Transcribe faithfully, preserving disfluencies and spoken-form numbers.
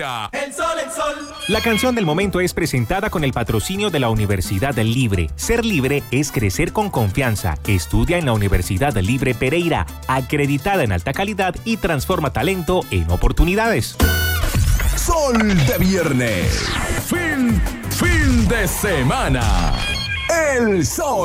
El sol, el sol. La canción del momento es presentada con el patrocinio de la Universidad del Libre. Ser libre es crecer con confianza. Estudia en la Universidad Libre Pereira, acreditada en alta calidad y transforma talento en oportunidades. Sol de viernes. Fin, fin de semana. El sol.